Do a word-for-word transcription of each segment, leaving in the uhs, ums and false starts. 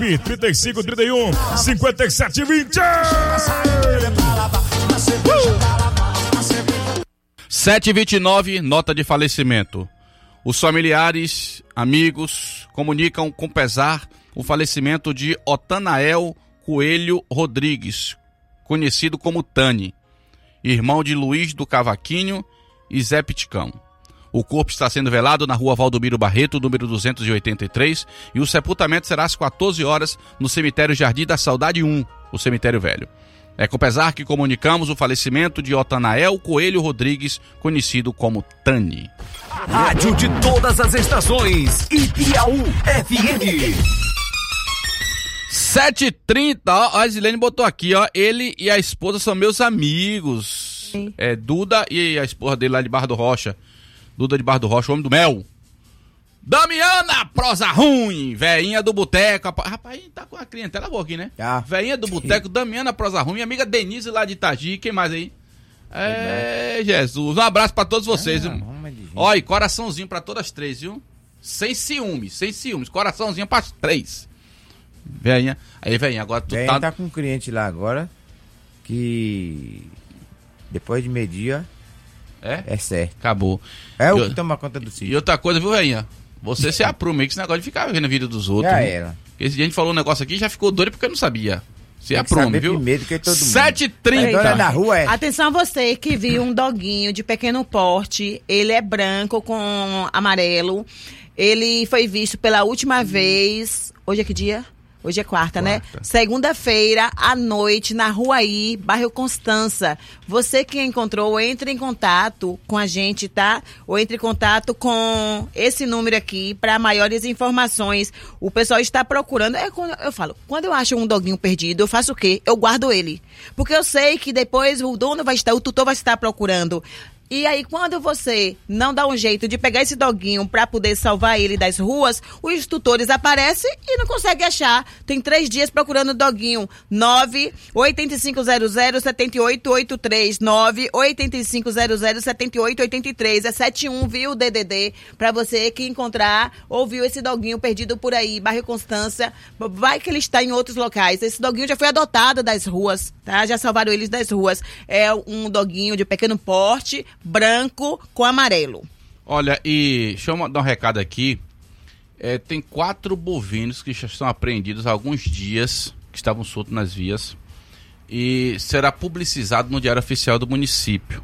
trinta e cinco, trinta e um, cinquenta e sete, vinte. sete e vinte e nove, nota de falecimento. Os familiares, amigos, comunicam com pesar o falecimento de Otanael Coelho Rodrigues, conhecido como Tani, irmão de Luiz do Cavaquinho e Zé Piticão. O corpo está sendo velado na rua Valdomiro Barreto, número duzentos e oitenta e três, e o sepultamento será às quatorze horas no cemitério Jardim da Saudade um, o cemitério velho. É com pesar que comunicamos o falecimento de Otanael Coelho Rodrigues, conhecido como Tani. Rádio de todas as estações, Ipiaú F M. sete e trinta, ó, a Zilene botou aqui, ó, ele e a esposa são meus amigos. Sim. É Duda e a esposa dele lá de Barra do Rocha. Duda de Barra do Rocha, o homem do mel. Damiana, prosa ruim, veinha do boteco. Rapaz, tá com a clientela boa aqui, né? Ah. Veinha do boteco, Damiana, prosa ruim, minha amiga Denise lá de Itagi, quem mais aí? É, Jesus, um abraço pra todos vocês, viu? Ó, e coraçãozinho pra todas as três, viu? Sem ciúmes, sem ciúmes, coraçãozinho pras três. Veinha, aí veinha, agora tu Veinha tá... tá com um cliente lá agora, que depois de meio-dia É? é certo. Acabou. É o Eu- que toma conta do sítio. E outra coisa, viu, veinha? Você se apruma aí com esse negócio de ficar vendo a vida dos outros. Já né? era. Porque esse dia a gente falou um negócio aqui e já ficou doido porque não sabia. Se Tem que aprume, saber viu? primeiro que todo mundo. sete e Dona trinta. da rua é. Atenção a você que viu um doguinho de pequeno porte, ele é branco com amarelo, ele foi visto pela última vez, hoje é que dia? Hoje é quarta, né? Quarta. Segunda-feira, à noite, na Ruaí, bairro Constança. Você que encontrou, entre em contato com a gente, tá? Ou entre em contato com esse número aqui para maiores informações. O pessoal está procurando. É quando eu falo, quando eu acho um doguinho perdido, eu faço o quê? Eu guardo ele. Porque eu sei que depois o dono vai estar, o tutor vai estar procurando. E aí, quando você não dá um jeito de pegar esse doguinho para poder salvar ele das ruas, os tutores aparecem e não conseguem achar. Tem três dias procurando o doguinho. nove oito cinco zero zero sete oito oito três. nove oito cinco zero zero sete oito oito três. É sete um, viu, D D D? Para você que encontrar ou viu esse doguinho perdido por aí, bairro Constância. Vai que ele está em outros locais. Esse doguinho já foi adotado das ruas, tá? Já salvaram eles das ruas. É um doguinho de pequeno porte, branco com amarelo. Olha, e deixa eu dar um recado aqui. É, tem quatro bovinos que já estão apreendidos há alguns dias, que estavam soltos nas vias, e será publicizado no Diário Oficial do município.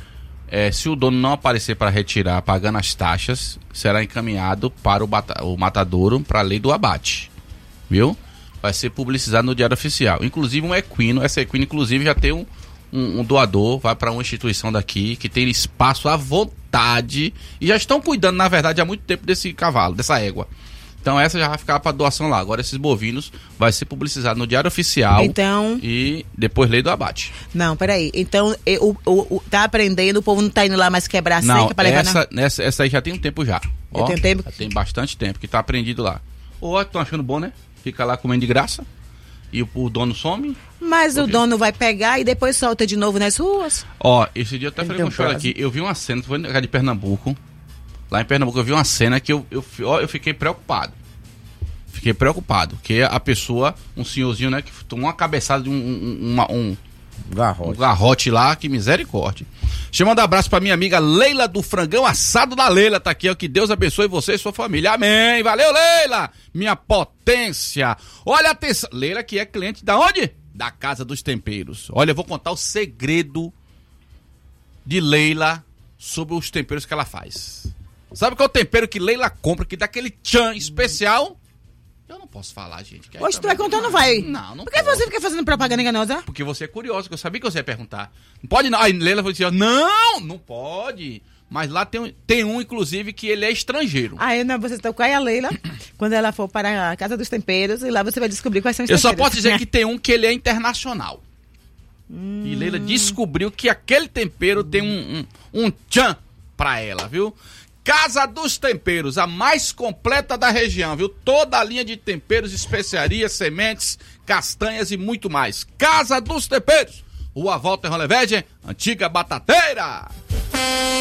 É, se o dono não aparecer para retirar, pagando as taxas, será encaminhado para o, bata- o matadouro para a lei do abate. Viu? Vai ser publicizado no Diário Oficial. Inclusive um equino, essa equina inclusive já tem um Um, um doador, vai para uma instituição daqui que tem espaço à vontade e já estão cuidando, na verdade, há muito tempo desse cavalo, dessa égua. Então essa já vai ficar para doação lá. Agora esses bovinos vai ser publicizado no Diário Oficial Então... e depois lei do abate. Não, peraí. Então, eu, o, o, tá aprendendo, o povo não tá indo lá mais quebrar a Não, seca pra levar essa, na... essa, essa aí já tem um tempo já. Ó, tem um tempo? Já tem bastante tempo que tá apreendido lá. Ó, estão achando bom, né? Fica lá comendo de graça e o, o dono some. Mas o dono vai pegar e depois solta de novo nas ruas? Ó, esse dia eu até Ele falei tem com o um senhor prazo. aqui, eu vi uma cena, foi na casa de Pernambuco, lá em Pernambuco eu vi uma cena que eu, eu, ó, eu fiquei preocupado. Fiquei preocupado, que a pessoa, um senhorzinho, né, que tomou uma cabeçada de um, um, uma- um, Garrote. um garrote lá, que misericórdia. Chamando abraço pra minha amiga Leila do Frangão Assado da Leila, tá aqui, ó, que Deus abençoe você e sua família, amém, valeu Leila, minha potência. Olha atenção, Leila que é cliente da onde? Da Casa dos Temperos. Olha, eu vou contar o segredo de Leila sobre os temperos que ela faz. Sabe qual é o tempero que Leila compra, que dá aquele tchan especial? Eu não posso falar, gente. que aí Hoje tu vai também- contar ou não vai? Não, não Por que posso. você fica fazendo propaganda enganosa? Porque você é curioso, que eu sabia que você ia perguntar. Não pode não. Aí Leila falou assim, ó, não, não pode. Mas lá tem, um- tem um, inclusive, que ele é estrangeiro. Aí não, você tocar a Leila quando ela for para a Casa dos Temperos e lá você vai descobrir quais são os Eu só temperos. posso dizer que tem um que ele é internacional. E Leila descobriu que aquele tempero tem um, um, um tchan pra ela, viu? Casa dos Temperos, a mais completa da região, viu? Toda a linha de temperos, especiarias, sementes, castanhas e muito mais. Casa dos Temperos, Rua Walter Rolevede, antiga batateira.